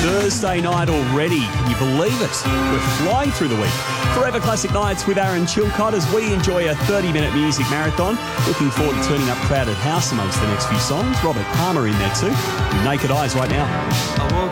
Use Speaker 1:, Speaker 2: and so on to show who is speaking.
Speaker 1: Thursday night already. Can you believe it? We're flying through the week. Forever Classic Nights with Aaron Chilcott as we enjoy a 30-minute music marathon. Looking forward to turning up Crowded House amongst the next few songs. Robert Palmer in there too. Naked Eyes right now.
Speaker 2: I woke